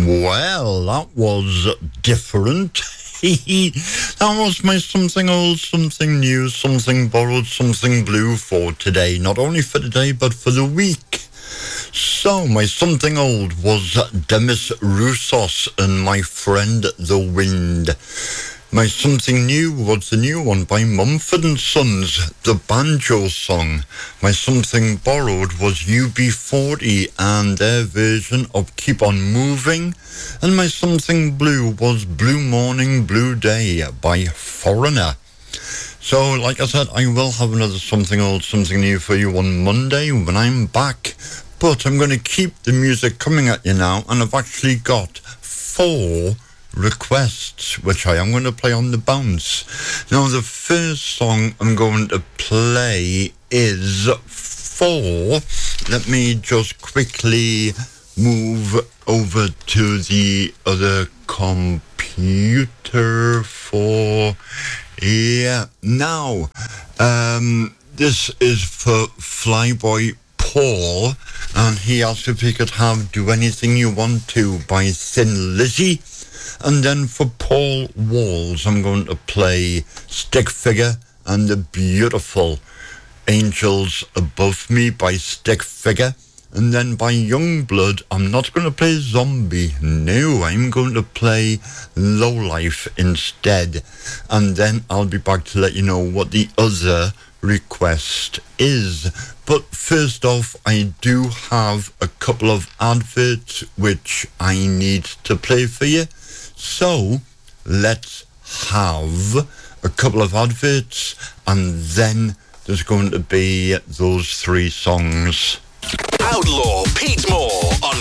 Well, that was different. That was my something old, something new, something borrowed, something blue for today. Not only for today, but for the week. So, my something old was Demis Roussos and My Friend the Wind. My something new was the new one by Mumford & Sons, the banjo song. My something borrowed was UB40 and their version of Keep On Moving. And my something blue was Blue Morning, Blue Day by Foreigner. So, like I said, I will have another something old, something new for you on Monday when I'm back. But I'm going to keep the music coming at you now, and I've actually got 4 requests, which I am going to play on the bounce. Now, the first song I'm going to play is for... Let me just quickly move over to the other computer for... Yeah, now, this is for Flyboy Paul, and he asked if he could have Do Anything You Want To by Thin Lizzy. And then for Paul Walls, I'm going to play Stick Figure and the beautiful Angels Above Me by Stick Figure. And then by Youngblood, I'm not going to play Zombie. No, I'm going to play Lowlife instead. And then I'll be back to let you know what the other request is. But first off, I do have a couple of adverts which I need to play for you. So, let's have a couple of adverts, and then there's going to be those 3 songs. Outlaw Pete Moore on